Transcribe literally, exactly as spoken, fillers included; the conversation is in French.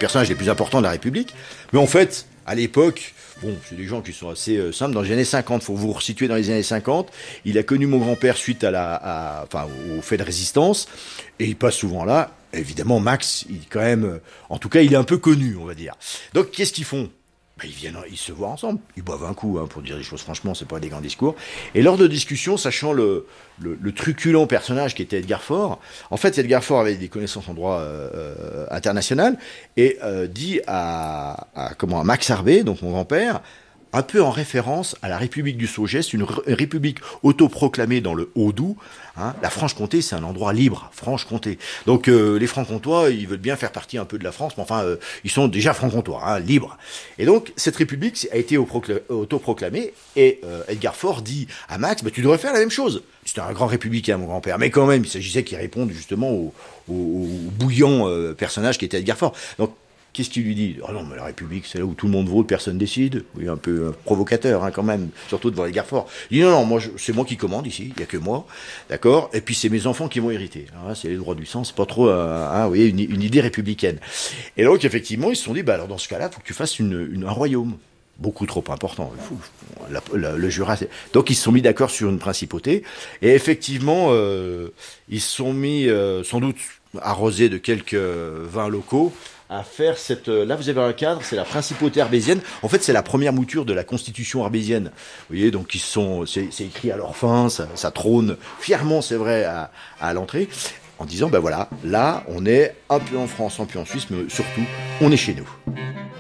personnages les plus importants de la République. Mais en fait, à l'époque, bon, c'est des gens qui sont assez euh, simples. Dans les années cinquante, faut vous vous resituer dans les années cinquante. Il a connu mon grand-père suite à la, à, enfin, au fait de résistance, et il passe souvent là. Évidemment, Max, il quand même, euh, en tout cas, il est un peu connu, on va dire. Donc, qu'est-ce qu'ils font? Ben, ils viennent, ils se voient ensemble, ils boivent un coup, hein, pour dire les choses franchement, c'est pas des grands discours. Et lors de discussions, sachant le, le, le truculent personnage qui était Edgar Faure, en fait, Edgar Faure avait des connaissances en droit euh, international et euh, dit à, à, comment, à Max Arbé, donc mon grand-père, un peu en référence à la République du Sceau-Geste, une r- république autoproclamée dans le Haut-Doubs. Hein. La Franche-Comté, c'est un endroit libre, Franche-Comté. Donc euh, les Francs-Comtois, ils veulent bien faire partie un peu de la France, mais enfin, euh, ils sont déjà Francs-Comtois, hein, libres. Et donc, cette république a été autoproclamée, et euh, Edgar Faure dit à Max, bah, tu devrais faire la même chose. C'était un grand républicain, mon grand-père, mais quand même, il s'agissait qu'il réponde justement au, au, au bouillant euh, personnage qui était Edgar Faure. Donc, qu'est-ce qu'il lui dit? Ah non, mais la République, c'est là où tout le monde vote, personne décide. Oui, un peu euh, provocateur, hein, quand même, surtout devant Edgar Faure. Il dit non, non, moi, je, c'est moi qui commande ici, il n'y a que moi, d'accord? Et puis c'est mes enfants qui vont hériter. Alors là, c'est les droits du sang, c'est pas trop, euh, hein, vous voyez, une, une idée républicaine. Et donc, effectivement, ils se sont dit, bah alors dans ce cas-là, il faut que tu fasses une, une, un royaume. Beaucoup trop important. La, la, le Jura. C'est... Donc ils se sont mis d'accord sur une principauté. Et effectivement, euh, ils se sont mis, euh, sans doute arrosés de quelques vins locaux, à faire cette... Là, vous avez un cadre, c'est la principauté arbésienne. En fait, c'est la première mouture de la constitution arbésienne. Vous voyez, donc ils sont... C'est, c'est écrit à leur fin, ça, ça trône fièrement, c'est vrai, à, à l'entrée, en disant, ben voilà, là, on est un peu en France, un peu en Suisse, mais surtout, on est chez nous.